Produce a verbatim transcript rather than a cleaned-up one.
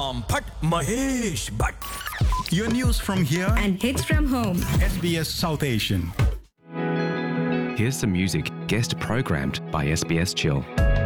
Ram Bhatt, Mahesh Bhatt. Your news from here and hits from home. S B S South Asian. Here's some music guest programmed by S B S Chill.